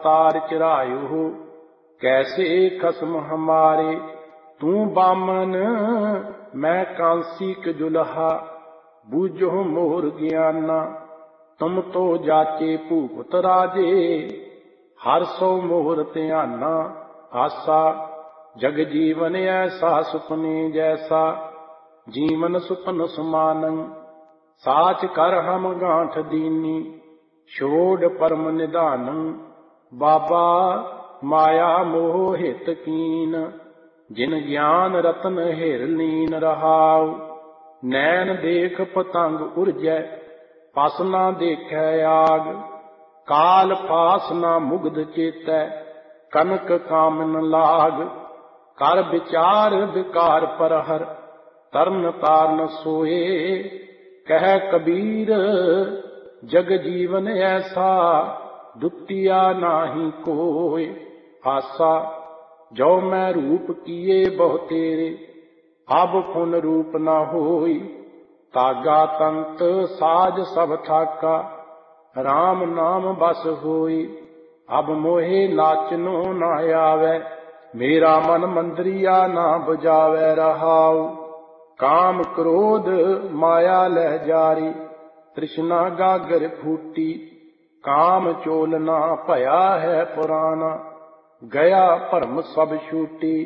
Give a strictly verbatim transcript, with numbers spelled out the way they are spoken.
अवतार चिरायो। कैसे खसम हमारे तू बामन, मैं कांसी के जुल्हा, बूझो मोर ज्ञाना। तुम तो जाचे भूपत राजे, हर सौ मोर ध्याना। आसा जग जीवन ऐसा सुपने जैसा, जीवन सुपन समानं। साच कर हम गांठ दीनी, छोड़ परम निधानं। बाबा माया मोह हित कीन, जिन ज्ञान रतन हिर लीन रहाउ। नैन देख पतंग उर्जै, पस ना देखै आग। काल फास ना मुग्ध चेतै, कनक कामन लाग। कर विचार विकार परहर, तरन तारन सोए। कह कबीर जग जीवन ऐसा, दुतिया नाही कोय। आसा जो मैं रूप किए बहु तेरे, अब पुन रूप न होई। तागा तंत साज सब थाका, राम नाम बस होई। अब मोहे नाचनो न आवे, मेरा मन मंदरिया ना बुझावे रहाउ। काम क्रोध माया लह जारी, तृष्णा गागर फूटी। काम चोलना भया है पुराना, गया भरम सब छूटी।